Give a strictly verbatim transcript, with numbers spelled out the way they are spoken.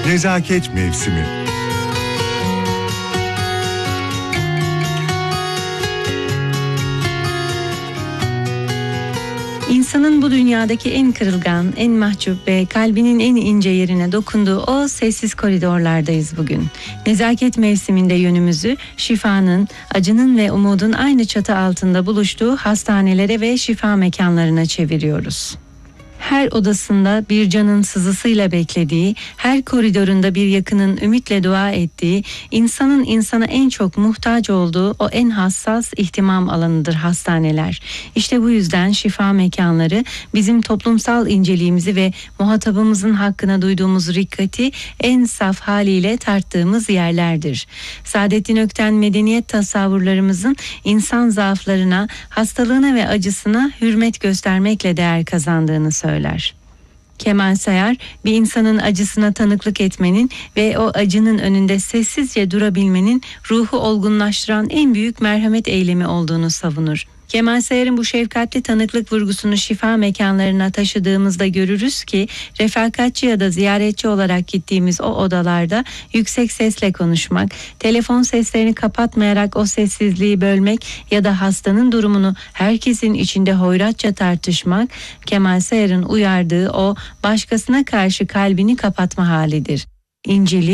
Nezaket mevsimi. İnsanın bu dünyadaki en kırılgan, en mahcup ve kalbinin en ince yerine dokunduğu o sessiz koridorlardayız bugün. Nezaket mevsiminde yönümüzü şifanın, acının ve umudun aynı çatı altında buluştuğu hastanelere ve şifa mekanlarına çeviriyoruz. Her odasında bir canın sızısıyla beklediği, her koridorunda bir yakının ümitle dua ettiği, insanın insana en çok muhtaç olduğu o en hassas ihtimam alanıdır hastaneler. İşte bu yüzden şifa mekanları bizim toplumsal inceliğimizi ve muhatabımızın hakkına duyduğumuz rikkati en saf haliyle tarttığımız yerlerdir. Saadettin Ökten medeniyet tasavvurlarımızın insan zaaflarına, hastalığına ve acısına hürmet göstermekle değer kazandığını söyler. Kemal Sayar, bir insanın acısına tanıklık etmenin ve o acının önünde sessizce durabilmenin ruhu olgunlaştıran en büyük merhamet eylemi olduğunu savunur. Kemal Sayar'ın bu şefkatli tanıklık vurgusunu şifa mekanlarına taşıdığımızda görürüz ki refakatçi ya da ziyaretçi olarak gittiğimiz o odalarda yüksek sesle konuşmak, telefon seslerini kapatmayarak o sessizliği bölmek ya da hastanın durumunu herkesin içinde hoyratça tartışmak, Kemal Sayar'ın uyardığı o başkasına karşı kalbini kapatma halidir. İncil'i